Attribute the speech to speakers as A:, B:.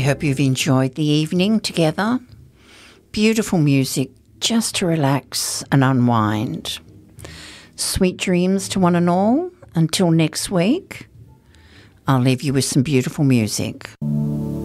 A: hope you've enjoyed the evening together. Beautiful music just to relax and unwind. Sweet dreams to one and all. Until next week, I'll leave you with some beautiful music.